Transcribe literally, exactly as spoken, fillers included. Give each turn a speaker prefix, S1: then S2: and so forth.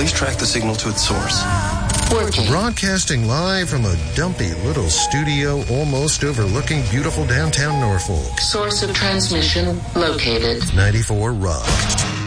S1: Please track the signal to its source.
S2: Working. Broadcasting live from a dumpy little studio almost overlooking beautiful downtown Norfolk.
S3: Source of transmission located.
S2: ninety-four Rock.